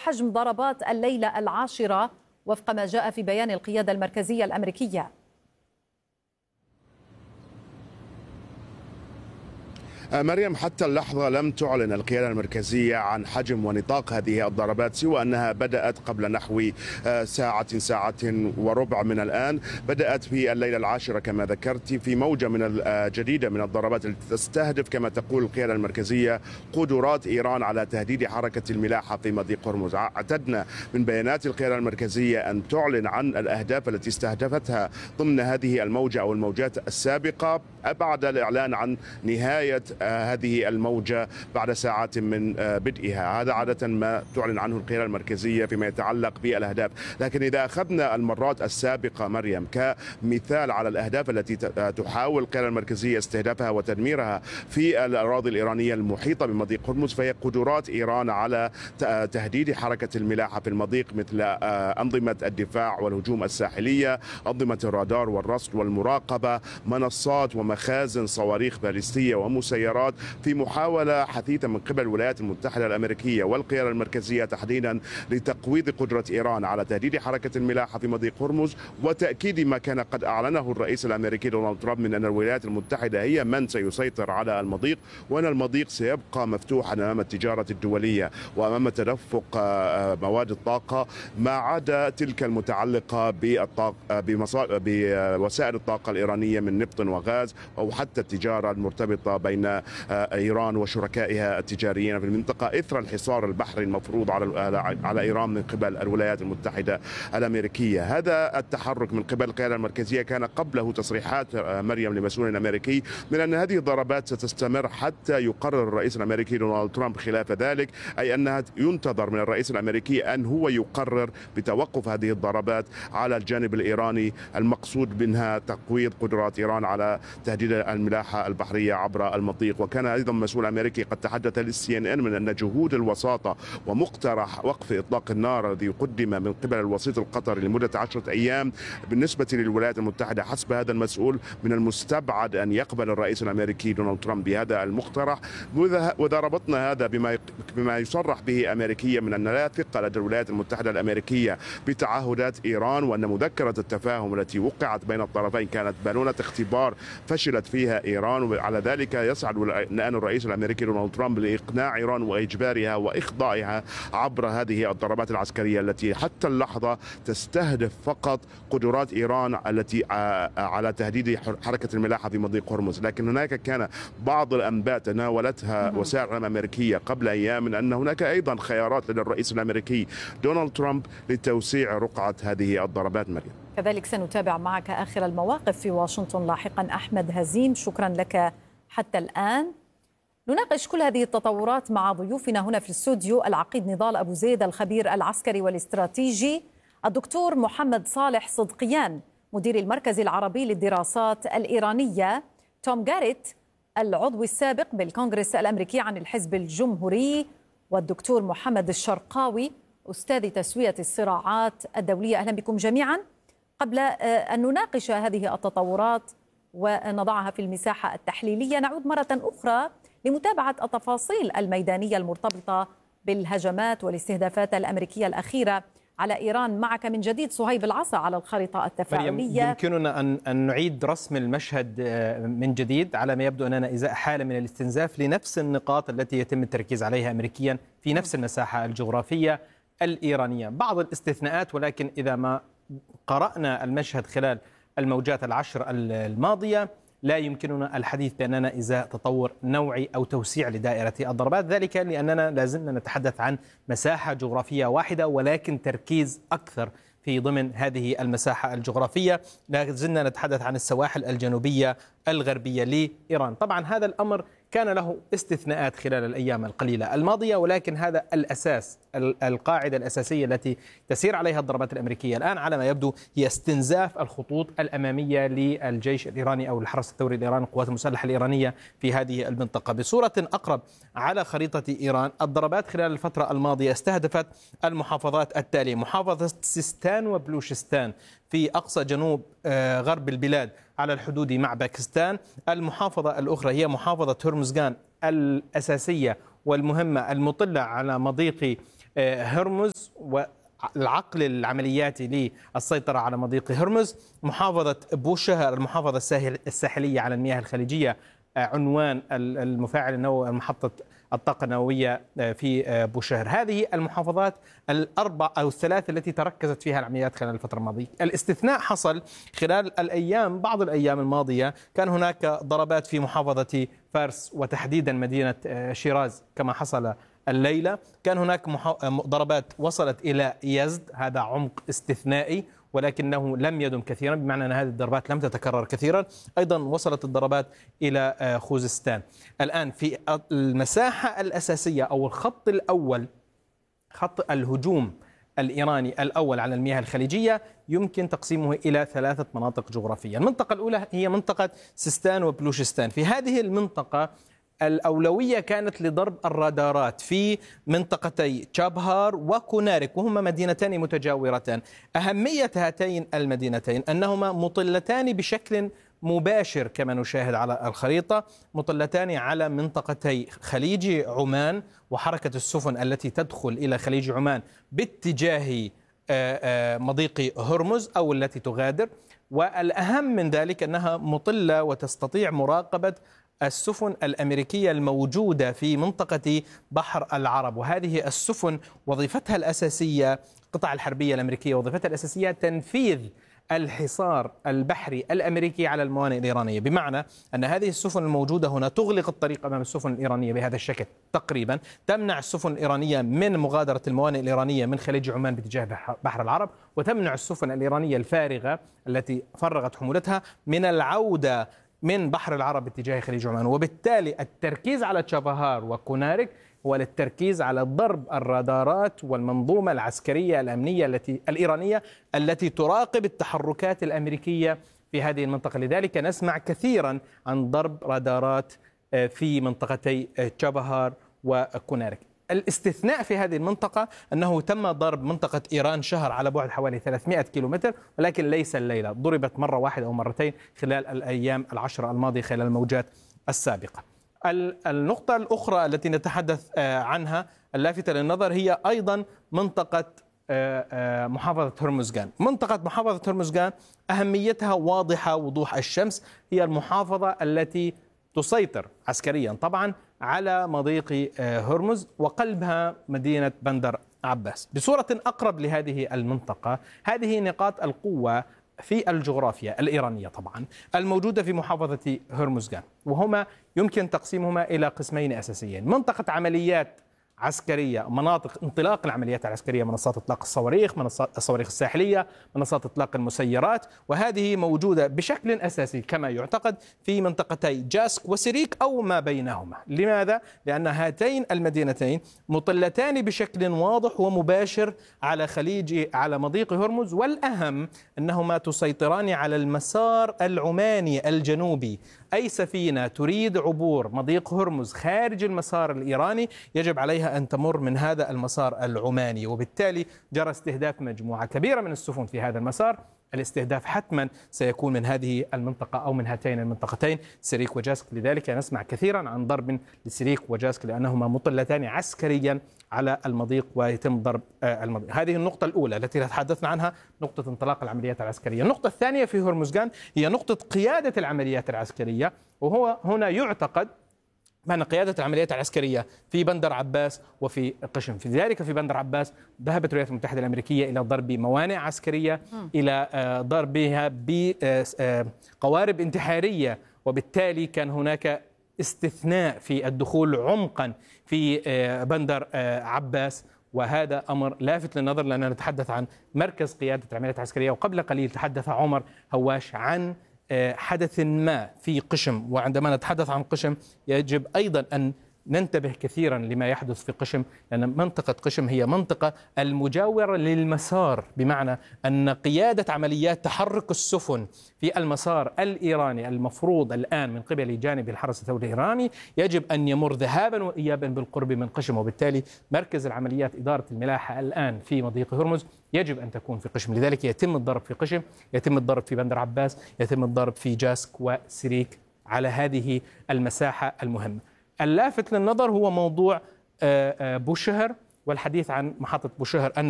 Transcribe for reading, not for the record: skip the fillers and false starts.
وحجم ضربات الليلة العاشرة وفق ما جاء في بيان القيادة المركزية الأمريكية؟ مريم، حتى اللحظة لم تعلن القيادة المركزية عن حجم ونطاق هذه الضربات، سوى أنها بدأت قبل نحو ساعة وربع من الآن. بدأت في الليلة العاشرة كما ذكرت في موجة من جديدة من الضربات التي تستهدف كما تقول القيادة المركزية قدرات إيران على تهديد حركة الملاحة في مضيق هرمز. اعتدنا من بيانات القيادة المركزية أن تعلن عن الأهداف التي استهدفتها ضمن هذه الموجة أو الموجات السابقة بعد الإعلان عن نهاية هذه الموجة بعد ساعات من بدئها. هذا عادة ما تعلن عنه القيادة المركزية فيما يتعلق بالأهداف. لكن إذا أخذنا المرات السابقة مريم كمثال على الأهداف التي تحاول القيادة المركزية استهدافها وتدميرها في الأراضي الإيرانية المحيطة بمضيق هرمز، فهي قدرات إيران على تهديد حركة الملاحة في المضيق، مثل أنظمة الدفاع والهجوم الساحلية، أنظمة الرادار والرصد والمراقبة، منصات ومخازن صواريخ باليستية ومسيرات، في محاولة حثيثة من قبل الولايات المتحدة الأمريكية والقيادة المركزية تحديدا لتقويض قدرة إيران على تهديد حركة الملاحة في مضيق هرمز، وتأكيد ما كان قد أعلنه الرئيس الأمريكي دونالد ترامب من أن الولايات المتحدة هي من سيسيطر على المضيق، وأن المضيق سيبقى مفتوحا أمام التجارة الدولية وأمام تدفق مواد الطاقة، ما عدا تلك المتعلقة بوسائل الطاقة الإيرانية من نفط وغاز، أو حتى التجارة المرتبطة بين إيران وشركائها التجاريين في المنطقة إثر الحصار البحري المفروض على إيران من قبل الولايات المتحدة الأمريكية. هذا التحرك من قبل القيادة المركزية كان قبله تصريحات مريم لمسؤول أمريكي من أن هذه الضربات ستستمر حتى يقرر الرئيس الأمريكي دونالد ترامب خلاف ذلك، أي أنها ينتظر من الرئيس الأمريكي أن هو يقرر بتوقف هذه الضربات على الجانب الإيراني، المقصود منها تقويض قدرات إيران على تهديد الملاحة البحرية عبر المضيق. وكان أيضا مسؤول أمريكي قد تحدث للCNN من أن جهود الوساطة ومقترح وقف إطلاق النار الذي قدم من قبل الوسيط القطري لمدة 10 أيام بالنسبة للولايات المتحدة حسب هذا المسؤول من المستبعد أن يقبل الرئيس الأمريكي دونالد ترامب بهذا المقترح. وإذا ربطنا هذا بما يصرح به أمريكيا من أن لا ثقة لدى الولايات المتحدة الأمريكية بتعهدات إيران، وأن مذكرة التفاهم التي وقعت بين الطرفين كانت بالونة اختبار فشلت فيها إيران، وعلى ذلك يسعد الآن الرئيس الأمريكي دونالد ترامب لإقناع إيران وإجبارها وإخضاعها عبر هذه الضربات العسكرية التي حتى اللحظة تستهدف فقط قدرات إيران التي على تهديد حركة الملاحة في مضيق هرمز. لكن هناك كان بعض الأنباء تناولتها وسائل الإعلام الأمريكية قبل أيام من أن هناك أيضا خيارات لدى الرئيس الأمريكي دونالد ترامب لتوسيع رقعة هذه الضربات. مريم، كذلك سنتابع معك آخر المواقف في واشنطن لاحقا. أحمد هزيم، شكرا لك حتى الآن. نناقش كل هذه التطورات مع ضيوفنا هنا في الاستوديو: العقيد نضال أبو زيد الخبير العسكري والاستراتيجي، الدكتور محمد صالح صدقيان مدير المركز العربي للدراسات الإيرانية، توم جاريت العضو السابق بالكونغرس الأمريكي عن الحزب الجمهوري، والدكتور محمد الشرقاوي أستاذ تسوية الصراعات الدولية. أهلا بكم جميعا. قبل أن نناقش هذه التطورات ونضعها في المساحة التحليلية، نعود مرة أخرى لمتابعة التفاصيل الميدانية المرتبطة بالهجمات والاستهدافات الأمريكية الأخيرة على إيران. معك من جديد صهيب العصا على الخريطة التفاعلية. يمكننا أن نعيد رسم المشهد من جديد. على ما يبدو أننا إزاء حالة من الاستنزاف لنفس النقاط التي يتم التركيز عليها أمريكيا في نفس المساحة الجغرافية الإيرانية، بعض الاستثناءات، ولكن إذا ما قرأنا المشهد خلال الموجات العشر الماضية لا يمكننا الحديث بأننا إزاء تطور نوعي أو توسيع لدائرة الضربات، ذلك لأننا لازلنا نتحدث عن مساحة جغرافية واحدة، ولكن تركيز أكثر في ضمن هذه المساحة الجغرافية. لازلنا نتحدث عن السواحل الجنوبية الغربية لإيران. طبعا هذا الأمر كان له استثناءات خلال الأيام القليلة الماضية، ولكن هذا الأساس، القاعدة الأساسية التي تسير عليها الضربات الأمريكية الآن على ما يبدو هي استنزاف الخطوط الأمامية للجيش الإيراني أو الحرس الثوري الإيراني، القوات المسلحة الإيرانية في هذه المنطقة. بصورة أقرب على خريطة إيران، الضربات خلال الفترة الماضية استهدفت المحافظات التالية: محافظة سيستان وبلوشستان في أقصى جنوب غرب البلاد على الحدود مع باكستان. المحافظة الأخرى هي محافظة هرمزغان الأساسية والمهمة المطلة على مضيق هرمز والعقل العملياتي للسيطرة على مضيق هرمز. محافظة بوشهر المحافظة الساحلية على المياه الخليجية عنوان المفاعل النووي المحطة الطاقة النووية في بوشهر. هذه المحافظات الأربع أو الثلاث التي تركزت فيها العمليات خلال الفترة الماضية. الاستثناء حصل خلال بعض الأيام الماضية، كان هناك ضربات في محافظة فارس وتحديدا مدينة شيراز كما حصل الليلة. كان هناك ضربات وصلت إلى يزد، هذا عمق استثنائي ولكنه لم يدم كثيرا، بمعنى أن هذه الضربات لم تتكرر كثيرا. أيضا وصلت الضربات إلى خوزستان. الآن في المساحة الأساسية أو الخط الأول، خط الهجوم الإيراني الأول على المياه الخليجية، يمكن تقسيمه إلى 3 مناطق جغرافية. المنطقة الأولى هي منطقة سيستان وبلوشستان. في هذه المنطقة الأولوية كانت لضرب الرادارات في منطقتي تشابهار وكونارك، وهما مدينتان متجاورتان. أهمية هاتين المدينتين أنهما مطلتان بشكل مباشر كما نشاهد على الخريطة، مطلتان على منطقتي خليج عمان وحركة السفن التي تدخل إلى خليج عمان باتجاه مضيق هرمز أو التي تغادر. والأهم من ذلك أنها مطلة وتستطيع مراقبة السفن الأمريكية الموجودة في منطقة بحر العرب. وهذه السفن وظيفتها الأساسية، القطع الحربية الأمريكية وظيفتها الأساسية تنفيذ الحصار البحري الأمريكي على الموانئ الإيرانية، بمعنى أن هذه السفن الموجودة هنا تغلق الطريق أمام السفن الإيرانية بهذا الشكل تقريبا، تمنع السفن الإيرانية من مغادرة الموانئ الإيرانية من خليج عمان باتجاه بحر العرب، وتمنع السفن الإيرانية الفارغة التي فرغت حمولتها من العودة من بحر العرب باتجاه خليج عمان. وبالتالي التركيز على تشابهار وكونارك هو للتركيز على ضرب الرادارات والمنظومة العسكرية الأمنية الإيرانية التي تراقب التحركات الأمريكية في هذه المنطقة. لذلك نسمع كثيرا عن ضرب رادارات في منطقتي تشابهار وكونارك. الاستثناء في هذه المنطقة أنه تم ضرب منطقة إيران شهر على بعد حوالي 300 كيلومتر، ولكن ليس الليلة، ضربت مرة واحدة أو مرتين خلال الأيام العشرة الماضية خلال الموجات السابقة. النقطة الأخرى التي نتحدث عنها اللافتة للنظر هي أيضا منطقة محافظة هرمزغان. منطقة محافظة هرمزغان أهميتها واضحة وضوح الشمس، هي المحافظة التي تسيطر عسكريا طبعا على مضيق هرمز وقلبها مدينة بندر عباس. بصورة أقرب لهذه المنطقة، هذه نقاط القوة في الجغرافيا الإيرانية طبعا الموجودة في محافظة هرمزغان، وهما يمكن تقسيمهما إلى قسمين أساسيين: منطقة عمليات عسكرية، مناطق انطلاق العمليات العسكرية، منصات اطلاق الصواريخ، منصات الصواريخ الساحلية، منصات اطلاق المسيرات، وهذه موجودة بشكل أساسي كما يعتقد في منطقتي جاسك وسيريك أو ما بينهما. لماذا؟ لأن هاتين المدينتين مطلتان بشكل واضح ومباشر على مضيق هرمز، والأهم أنهما تسيطران على المسار العماني الجنوبي. أي سفينة تريد عبور مضيق هرمز خارج المسار الإيراني يجب عليها أن تمر من هذا المسار العماني، وبالتالي جرى استهداف مجموعة كبيرة من السفن في هذا المسار. الاستهداف حتما سيكون من هذه المنطقة أو من هاتين المنطقتين سيريك وجاسك. لذلك نسمع كثيرا عن ضرب لسيريك وجاسك لأنهما مطلتان عسكريا على المضيق ويتم ضرب المضيق. هذه النقطة الأولى التي تحدثنا عنها، نقطة انطلاق العمليات العسكرية. النقطة الثانية في هرمزغان هي نقطة قيادة العمليات العسكرية، وهو هنا يعتقد بأن قيادة العمليات العسكرية في بندر عباس وفي قشم. في ذلك في بندر عباس ذهبت الولايات المتحدة الأمريكية إلى ضرب موانئ عسكرية، إلى ضربها بقوارب انتحارية، وبالتالي كان هناك استثناء في الدخول عمقا في بندر عباس. وهذا أمر لافت للنظر لأننا نتحدث عن مركز قيادة العمليات العسكرية. وقبل قليل تحدث عمر هواش عن حدث ما في قشم، وعندما نتحدث عن قشم يجب أيضا أن ننتبه كثيرا لما يحدث في قشم، لأن منطقة قشم هي منطقة المجاورة للمسار، بمعنى أن قيادة عمليات تحرك السفن في المسار الإيراني المفروض الآن من قبل جانب الحرس الثوري الإيراني يجب أن يمر ذهابا وإيابا بالقرب من قشم، وبالتالي مركز العمليات إدارة الملاحة الآن في مضيق هرمز يجب أن تكون في قشم. لذلك يتم الضرب في قشم، يتم الضرب في بندر عباس، يتم الضرب في جاسك وسيريك على هذه المساحة المهمة. اللافت للنظر هو موضوع بوشهر والحديث عن محطة بوشهر